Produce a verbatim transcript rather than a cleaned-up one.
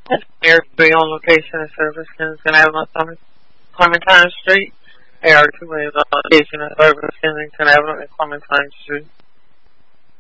A R three on location and service, Kensington Avenue, Clementine Street. A R two is on location and service, Kensington Avenue and Clementine Street.